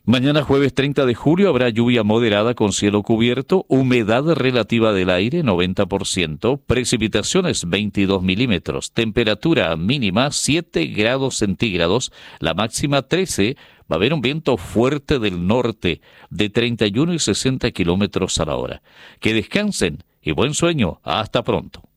Mañana jueves 30 de julio habrá lluvia moderada con cielo cubierto, humedad relativa del aire 90%, precipitaciones 22 milímetros, temperatura mínima 7 grados centígrados, la máxima 13. Va a haber un viento fuerte del norte de 31 y 60 kilómetros a la hora. Que descansen y buen sueño. Hasta pronto.